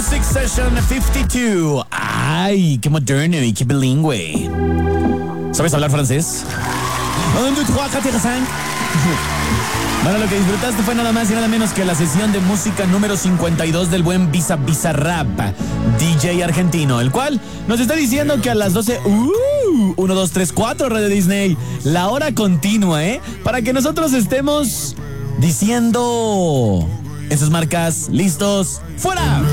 Music Session 52. Ay, qué moderno y qué bilingüe. ¿Sabes hablar francés? 1, 2, 3, 4, 5. Bueno, lo que disfrutaste fue nada más y nada menos que la sesión de música número 52 del buen Bizarrap, DJ argentino, el cual nos está diciendo que a las 12, 1, 2, 3, 4, Radio Disney, la hora continua, para que nosotros estemos diciendo esas marcas, listos, ¡fuera!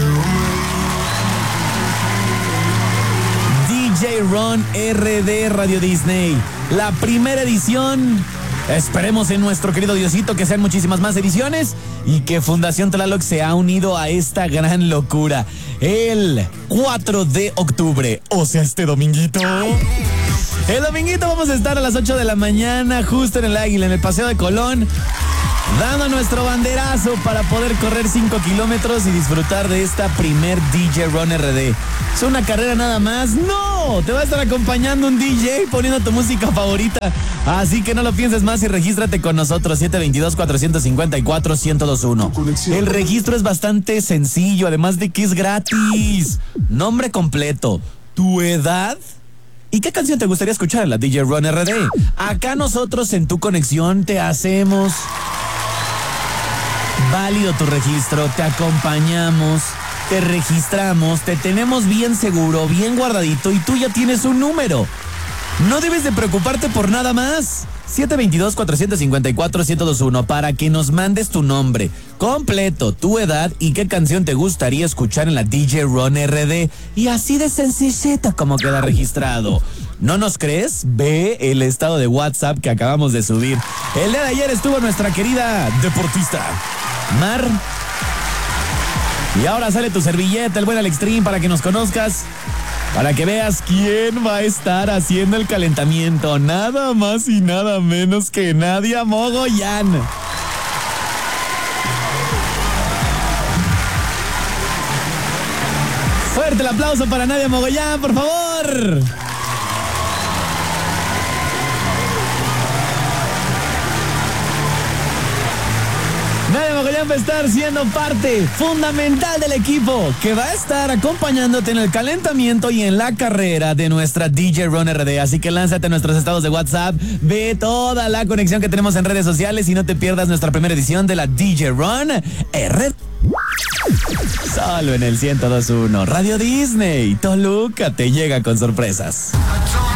DJ Ron RD Radio Disney, la primera edición. Esperemos en nuestro querido Diosito que sean muchísimas más ediciones y que Fundación Tlaloc se ha unido a esta gran locura. El 4 de octubre, o sea, este dominguito. El dominguito vamos a estar a las 8 de la mañana, justo en el Águila, en el Paseo de Colón, dando nuestro banderazo para poder correr 5 kilómetros y disfrutar de esta primer DJ Ron RD. ¿Es una carrera nada más? ¡No! Te va a estar acompañando un DJ poniendo tu música favorita. Así que no lo pienses más y regístrate con nosotros, 722-454-1021. El registro es bastante sencillo, además de que es gratis. Nombre completo, tu edad y qué canción te gustaría escuchar en la DJ Ron RD. Acá nosotros en Tu Conexión te hacemos válido tu registro, te acompañamos, te registramos, te tenemos bien seguro, bien guardadito y tú ya tienes un número. No debes de preocuparte por nada más. 722-454-1021 para que nos mandes tu nombre completo, tu edad y qué canción te gustaría escuchar en la DJ Ron RD. Y así de sencillito como queda registrado. ¿No nos crees? Ve el estado de WhatsApp que acabamos de subir. El día de ayer estuvo nuestra querida deportista Mar. Y ahora sale tu servilleta, el buen Alexstream, para que nos conozcas, para que veas quién va a estar haciendo el calentamiento. Nada más y nada menos que Nadia Mogollán. Fuerte el aplauso para Nadia Mogollán, por favor. Nadia Mogollán va a estar siendo parte fundamental del equipo que va a estar acompañándote en el calentamiento y en la carrera de nuestra DJ Ron RD. Así que lánzate a nuestros estados de WhatsApp, ve toda la conexión que tenemos en redes sociales y no te pierdas nuestra primera edición de la DJ Ron RD. Solo en el 102.1 Radio Disney. Toluca te llega con sorpresas.